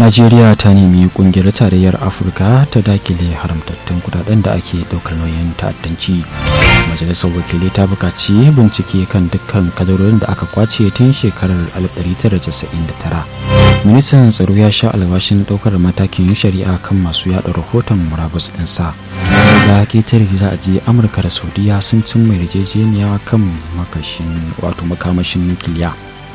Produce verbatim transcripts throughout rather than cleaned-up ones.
Najeriya ta nemi kungiyar tarayyar Afirka ta dakile haramtattun kudaden da ake daukar nauyin ta'addanci. Majalisar wakilai ta buƙaci bincike kan dukkan kadarorin da aka kwace tun shekarar alif ɗari tara da casa'in da tara. Ministan tsaro ya sha alwashin daukar matakin shari'a kan masu yada rahoton murabus ɗinsa. Daga ketare za a je Amurka da Saudiya sun cimma yarjejeniya kan makashin wato makamashin nukiliya.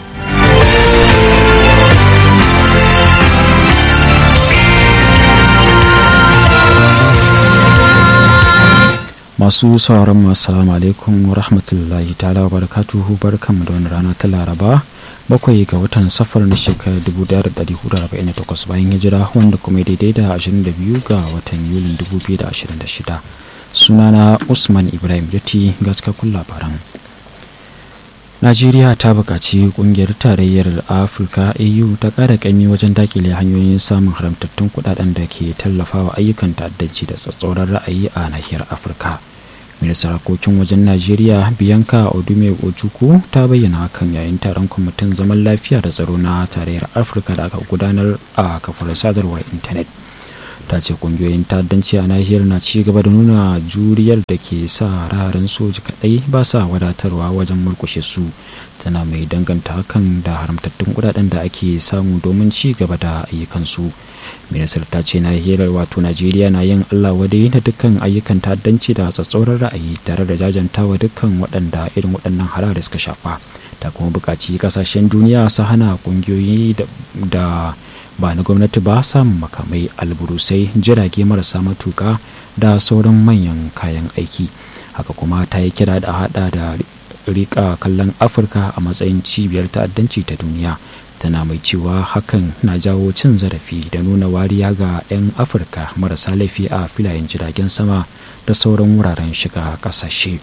Masu sauran masu salamu alaikum wa rahmatullahi ta'ala wa barakatuhu, barkanmu da wani rana ta Laraba bakwai ga watan safar na shekarar dubu ɗaya da ɗari hudu da arba'in da takwas bayan hijira, wanda kuma daidai da ashirin da biyu ga watan Yulin dubu biyu da ashirin da shida. Sunana Usman Ibrahim Datti, ga cikakkun labaran. Najeriya ta buƙaci ƙungiyar tarayyar Afirka A U ta ƙara ƙaimi wajen dakile hanyoyin samun haramtattun kuɗaɗen da ke tallafawa ayyukan ta'addanci da tsatsauran ra'ayi a nahiyar Afirka. Ministar harkokin wajen Najeriya Bianca Odume Ojukwu ta bayyana hakan yayin taron kwamitin zaman lafiya da tsaro na tarayyar Afirka da aka gudanar a kafar sadarwar intanet. Ta ce kungiyoyin ta'addanci a nahiyar na ci gaba da nuna juriyar da ke sa raharin soji kadai ba sa wadatarwa wajen murkushe su, tana mai danganta hakan da haramtattun kudaden da ake samu domin ci gaba da ayyukansu. Ministar ta ce nahiyar wato Najeriya na yin Allah wadai da dukkan ayyukan ta'addanci da tsatsauran ra'ayi tare da jajantawa dukkan waɗanda irin waɗannan harare suka shafa. Ta kuma buƙaci ƙasashen duniya su hana ƙungiyoyi da ba na gwamnati ba samun makamai, alburusai, jirage marasa matuka da sauran manyan kayan aiki. Haka kuma ta yi kira da hada da rika kallon Afirka a matsayin cibiyar ta'addanci ta duniya, tana mai cewa hakan na jawo cin zarafi da nuna wariya ga 'yan Afirka marasa laifi a filayen jiragen sama da sauran wuraren shiga ƙasashe.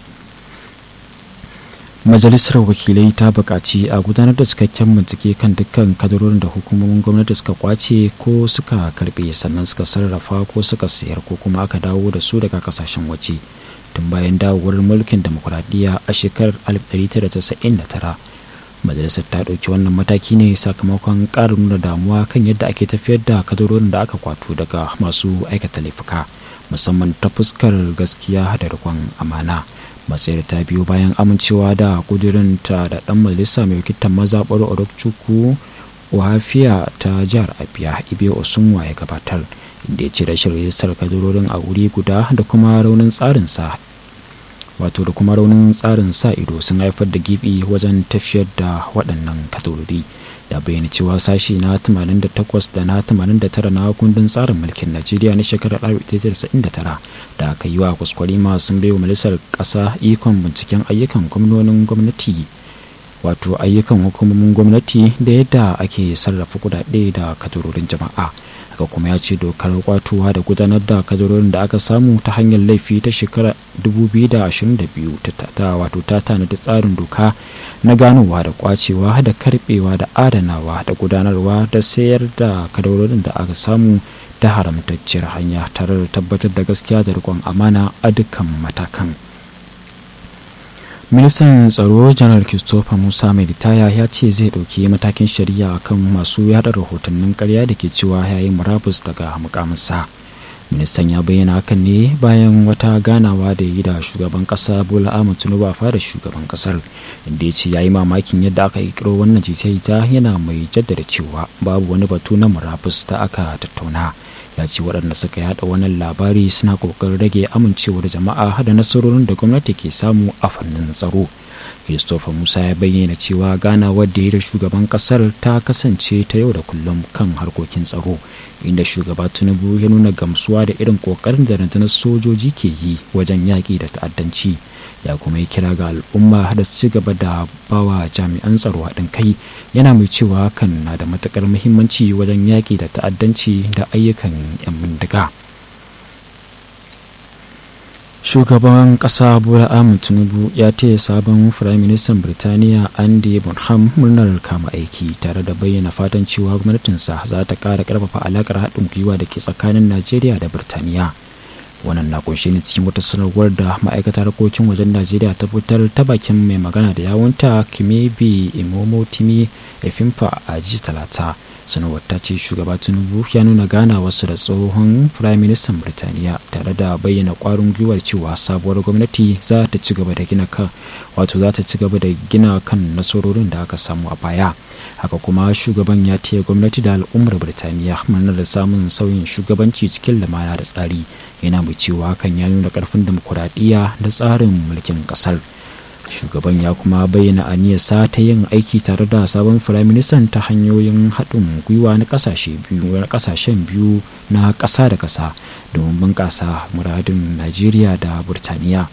Majalisar wakilai ta buƙaci a gudanar da cikakken bincike kan dukkan kadarorin da hukumomin gwamnati suka kwace ko suka karbe sannan suka sarrafa ko suka sayar ko kuma aka dawo da su daga kasashen waje tun bayan dawowar mulkin demokuraɗiyya a shekarar alif ɗari tara da casa'in da tara. Majalisar ta ɗauki wannan mataki ne sakamakon ƙarin nuna damuwa kan yadda ake tafiyar da kadarorin da aka kwato daga masu aikata laifuka, musamman ta fuskar gaskiya da riƙon amana. Matsayar ta biyo bayan amincewa da kudurinta da ɗan majalisa mai wakiltar mazaɓar Orokchukwu Ohafiya ta jihar Abia Ibe Osunwa ya gabatar, inda ya ce rashin rajistar kadarorin a wuri guda da kuma raunin tsarin sa wato da kuma raunin tsarin sa ido sun haifar da gibi wajen tafiyar da waɗannan kadarori. Ya bayyana cewa sashi na tamanin da takwas da na tamanin da tara na kundin tsarin mulkin Najeriya na shekarar alif ɗari tara da casa'in da tara da aka yi wa kwaskwarima sun bai wa majalisar ƙasa ikon binciken ayyukan gwamnonin gwamnati wato ayyukan hukumomin gwamnati da yadda ake sarrafa kudade da kadarorin jama'a. Haka kuma ya ce dokar kwatowa da gudanar da kadarorin da aka samu ta hanyar laifi ta shekarar dubu biyu da ashirin da biyu ta wato ta tanadi tsarin doka na ganowa da kwacewa da karbewa da adanawa da gudanarwa da sayar da kadarorin da aka samu ta haramtacciyar hanya tare da tabbatar da gaskiya da riƙon amana a dukkan matakan. Ministan tsaro janar Christopher Musa mai ritaya ya ce zai ɗauki matakin shari'a kan masu yada rahotannin ƙarya da ke cewa yayin murabus daga mukaminsa. Ministan ya bayyana hakan ne bayan wata ganawa da yi da shugaban ƙasa Bola Ahmed Tinubu a fara shugaban ƙasar, inda ya ce ya yi mamakin yadda aka ƙirƙiro wannan jita-jita, yana mai jaddada cewa babu wani batu na murabus da aka tattauna. Ya ce waɗanda suka yada wannan labari suna ƙoƙarin rage amincewar jama'a da nasarorin da gwamnati ke samu a fannin tsaro. Christopher Musa ya bayyana cewa ganawar da ya da shugaban kasar ta kasance ta yau da kullum kan harkokin tsaro, inda shugaba Tinubu ya nuna gamsuwa da irin ƙoƙarin da rundunar sojoji ke yi wajen yaƙi da ta'addanci. Ya kuma yi kira ga al'umma da su ci gaba da bawa jami'an tsaro haɗin kai, yana mai cewa hakan na da matuƙar muhimmanci wajen yaƙi da ta'addanci da ayyukan 'yan bindiga. Shugaban ƙasa Bola Ahmed Tinubu ya taya sabon Firaministan Birtaniya Andy Bonham murnar kama aiki, tare da bayyana fatan cewa gwamnatinsa za ta ƙara ƙarfafa alaƙar haɗin gwiwa da ke tsakanin Najeriya da Birtaniya. wannan na kunshi ne cikin wata sanarwar da ma'aikatar harkokin wajen najeriya ta fitar ta bakin mai magana da yawunta kimebi imomo timi efimfa a ji talata. sanarwar ta ce shugaba tinubu ya nuna gana wasu da tsohon firayim ministan birtaniya tare da bayyana kwarin gwiwar cewa sabuwar gwamnati za ta ci gaba da gina kan wato za ta ci gaba da gina kan nasarorin da aka samu a baya. haka kuma shugaban ya taya gwamnati da al'ummar birtaniya murnar da samun sauyin shugabanci cikin lamana da tsari, yana mai cewa hakan ya nuna karfin dimokuraɗiyya da tsarin mulkin ƙasar. shugaban ya kuma bayyana aniyarsa ta yin aiki tare da sabon firaministan ta hanyoyin haɗin gwiwa na ƙasashe biyu na ƙasashen biyu na ƙasa da ƙasa domin bunƙasa muradin najeriya da burtaniya.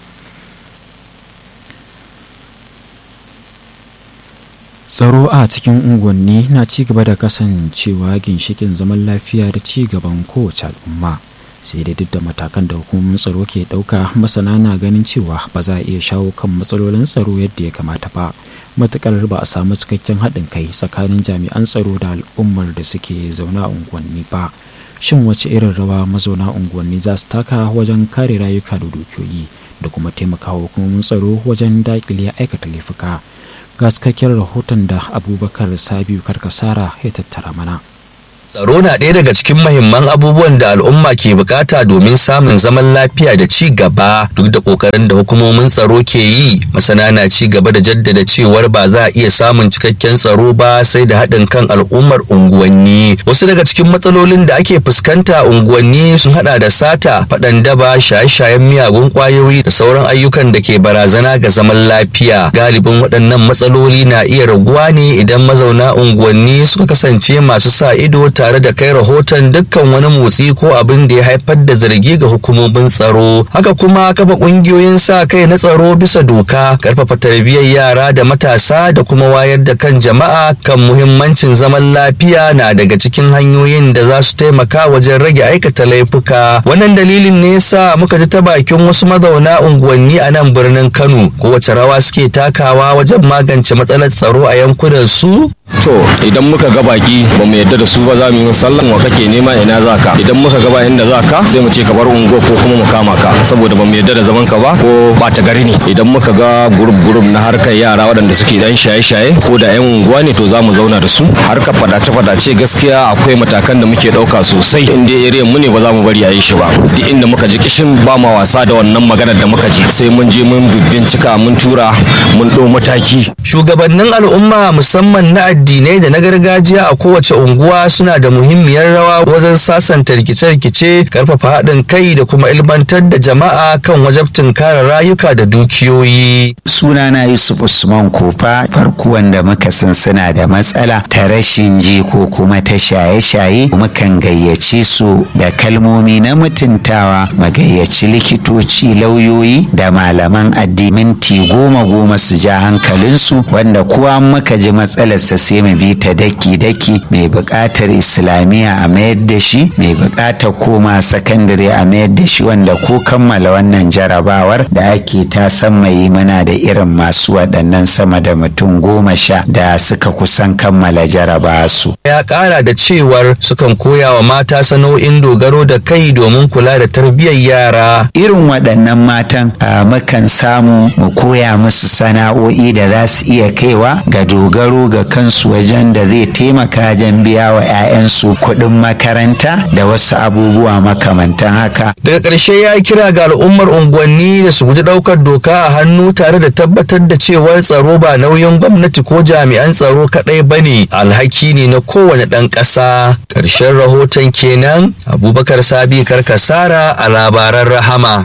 tsaro a cikin unguwanni na ci gaba da kasancewa ginshikin zaman lafiya da ci gaban kowace al'umma, sai dai duk da matakan da hukumomin tsaro ke ɗauka, masana na ganin cewa ba za a iya shawo kan matsalolin tsaro yadda ya kamata ba matukar ba a samu cikakken haɗin kai tsakanin jami'an tsaro da al'ummar da suke zaune a unguwanni ba. Shin wace irin rawa mazauna unguwanni za su taka wajen kare rayuka da dukiyoyi da kuma taimakawa hukumomin tsaro wajen daƙile aikata laifuka? Ga cikakken rahoton da Abubakar Sabiu Karkasara ya tattara mana. Tsaro na ɗaya daga cikin mahimman abubuwan da al'umma ke bukata domin samun zaman lafiya da ci gaba. Duk da ƙoƙarin da hukumomin tsaro ke yi, masana na ci gaba da jaddada cewar ba za a iya samun cikakken tsaro ba sai da haɗin kan al'ummar unguwanni. Wasu daga cikin matsalolin da ake fuskanta a unguwanni sun haɗa da sata, faɗan daba, shaye-shayen miyagun ƙwayoyi da sauran ayyukan da ke barazana ga zaman lafiya. Galibin waɗannan matsaloli na iya raguwa ne idan mazauna unguwanni suka kasance masu sa ido tare da kai rahoton dukkan wani motsi ko abin da ya haifar da zargi ga hukumomin tsaro. Haka kuma kafa kungiyoyin sa kai na tsaro bisa doka, karfafa tarbiyyar yara da matasa da kuma wayar da kan jama'a kan muhimmancin zaman lafiya na daga cikin hanyoyin da za su taimaka wajen rage aikata laifuka. Wannan dalilin ne yasa muka ji ta bakin wasu mazauna unguwanni a nan birnin Kano ko wace rawa suke takawa wajen magance matsalar tsaro a yankunan su. To idan muka ga baki ba mu yadda da su ba za mu yi sallan wa kake nema ina za ka, idan muka ga ba inda za ka sai mu ce ka bar ungo ko kuma mu kama ka saboda ba mu yadda da zaman ka ba ko ba ta gari ne. Idan muka ga gurup gurup na harkar yara waɗanda suke dan shaye-shaye ko da yan unguwa ne to za mu zauna da su. Harkar fadace-fadace gaskiya akwai matakan da muke ɗauka sosai, inda area mu ne ba za mu bari a yi shi ba. Duk inda muka ji kishin ba ma wasa da wannan maganar da muka ji, sai mun je mun bincika mun tura mun ɗau mataki. Shugabannin al'umma musamman na addinai da na gargajiya a kowace unguwa suna da muhimmiyar rawa wajen sasanta rikice-rikice, karfafa haɗin kai da kuma ilmantar da jama'a kan wajabtin kare rayuka da dukiyoyi. Sunana Yusuf Usman Kofa, farko wanda muka san suna da matsala ta rashin ji ko kuma ta shaye-shaye, mukan gayyace su da kalmomi na mutuntawa, magayyaci likitoci, lauyoyi da malaman addini minti goma goma su ja hankalinsu, wanda kowa muka ji matsalarsa sai mu bi ta daki-daki. Mai buƙatar islamiyya a mayar da shi, mai buƙatar koma sakandare a mayar da shi, wanda ko kammala wannan jarabawar da ake ta san mai mana da irin masu waɗannan sama da mutum goma sha da suka kusan kammala jaraba su. Ya ƙara da cewar sukan koya wa mata sana'o'in dogaro da kai domin kula da tarbiyyar yara. Irin waɗannan matan mukan samu mu koya musu sana'o'i da za su iya kaiwa ga dogaro ga kansu wajen da zai taimaka wajen biya wa 'ya'yansu kuɗin makaranta da wasu abubuwa makamantan haka. Daga ƙarshe ya kira ga al'ummar unguwanni da su guji ɗaukar doka a hannu tare da tabbatar da cewar tsaro ba nauyin gwamnati ko jami'an tsaro kaɗai ba ne, alhaki ne na kowane ɗan ƙasa. Ƙarshen rahoton kenan. Abubakar Sabi Karkasara a labaran Rahama.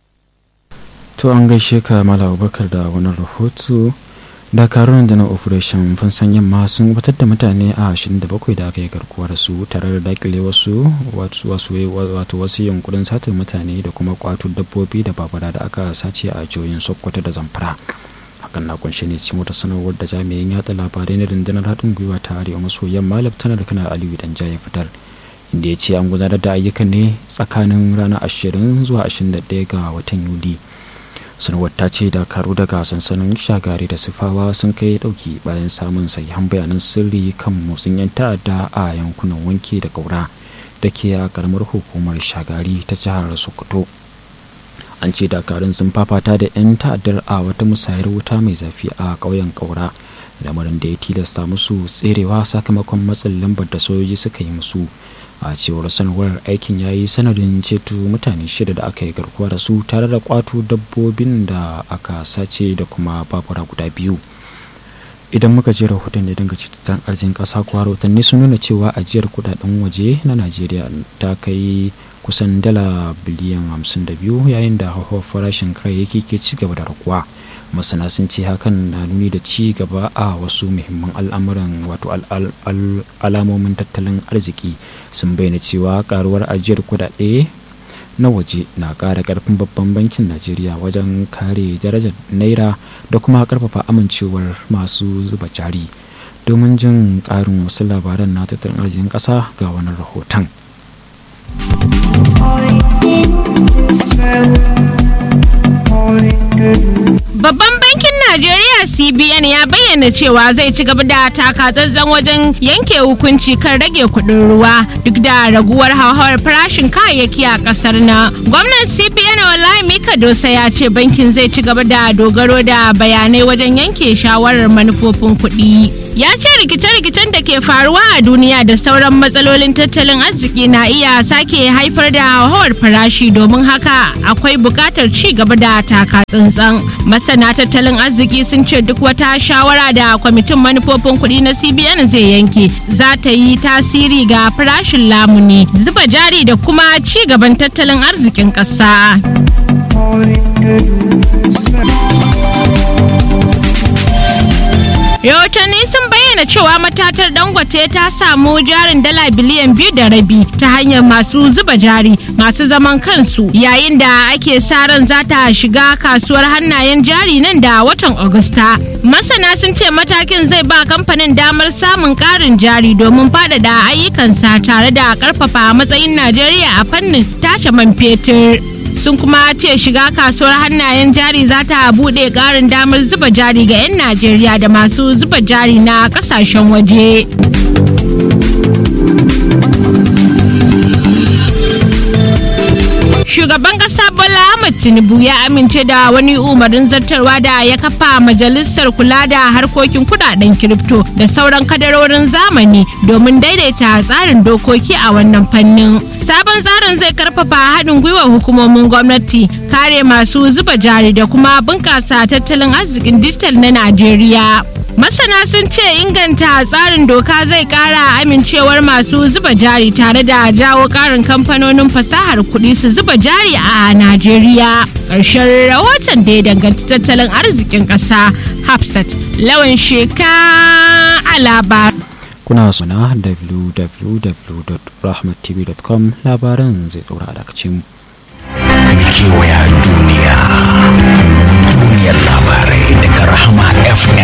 To an gaishe ka Mala Abubakar da wani rahoto. Dakarun da na operation fansan yamma sun batar da mutane a ashirin da bakwai da aka yi garkuwar su tare da dakile wasu wato wasu yankunan satar mutane da kuma kwato dabbobi da babura da aka sace a jihohin Sokoto da Zamfara. Hakan na kunshi ne cikin wata sanarwar da jami'in yatsa labarai na rundunar haɗin gwiwa ta arewa maso yamma Laftanar Kanar Aliyu Danja ya fitar, inda ya ce an gudanar da ayyukan ne tsakanin ranar ashirin zuwa ashirin da ɗaya ga watan Yuli. Sanarwar ta ce dakaru daga sansanin Shagari da Sifawa sun kai dauki bayan samun sahihan bayanan sirri kan motsin 'yan ta'adda a yankunan Wanke da Kaura da ke a karamar hukumar Shagari ta jihar Sokoto. an ce dakarun sun fafata da 'yan ta'addar a wata musayar wuta mai zafi a ƙauyen ƙaura, lamarin da ya tilasta musu tserewa sakamakon matsin lambar da sojoji suka yi musu. A cewar sanarwar, aikin ya yi sanadin ceto mutane shida da aka yi garkuwa da su tare da kwato dabbobin da aka sace da kuma babura guda biyu. Idan muka je rahoton da dinga tattalin arzikin ƙasa kuwa rahotanni sun nuna cewa ajiyar kudaden waje na Najeriya ta kai kusan dala biliyan hamsin da biyu, yayin da hauhawar farashin kayayyaki ke ci gaba da raguwa. Masana sun ce hakan na nuni da ci gaba a wasu muhimman al'amuran wato alamomin tattalin arziki. Sun bayyana cewa karuwar ajiyar kudade na waje na ƙara ƙarfin babban bankin Najeriya wajen kare darajar naira da kuma ƙarfafa amincewar masu zuba jari. Domin jin ƙarin wasu labaran na tattalin arzikin ƙasa ga wani rahoton. Babban bankin Najeriya C B N ya bayyana cewa zai ci gaba da takatsantsan wajen yanke hukunci kan rage kuɗin ruwa duk da raguwar hauhawar farashin kayayyaki a ƙasar nan. Gwamnan C B N Olayemi Dosa ya ce bankin zai ci gaba da dogaro da bayanai wajen yanke shawarar manufofin kuɗi. Ya ce rikice-rikicen da ke faruwa a duniya da sauran matsalolin tattalin arziki na iya sake haifar da hauhawar farashi, domin haka akwai buƙatar ci gaba da taka tsantsan. Masana tattalin arziki sun ce duk wata shawara da kwamitin manufofin kuɗi na C B N zai yanke za ta yi tasiri ga farashin lamuni, zuba jari da kuma ci gaban tattalin arzikin ƙasa. Rahotanni sun bayyana cewa matatar Dangote ta samu jarin dala biliyan biyu da rabi ta hanyar masu zuba jari masu zaman kansu, yayin da ake sa ran za ta shiga kasuwar hannayen jari nan da watan Agusta. Masana sun ce matakin zai ba kamfanin damar samun ƙarin jari domin faɗaɗa ayyukansa tare da ƙarfafa matsayin Najeriya a fannin tace man fetur. Sun kuma ce shiga kasuwar hannayen jari za ta buɗe ƙarin damar zuba jari ga 'yan Najeriya da masu zuba jari na ƙasashen waje. Shugaban ƙasa Bola Ahmed Tinubu ya amince da wani umarnin zartarwa da ya kafa majalisar kula da harkokin kudaden kirifto da sauran kadarorin zamani domin daidaita tsarin dokoki a wannan fannin. Sabon tsarin zai karfafa haɗin gwiwar hukumomin gwamnati, kare masu zuba jari da kuma bunƙasa tattalin arzikin dijital na Najeriya. Masana sun ce inganta tsarin doka zai kara amincewar masu zuba jari tare da jawo karin kamfanonin fasahar kuɗi su zuba jari a Najeriya. Ƙarshen rahoton da ya danganci tattalin arzikin ƙasa, Hafsat Lawan Sheka a labar. Kuna suna w w w dot rahmat t v dot com, labaran zai tsora a dakacin mu. Kewaya duniya.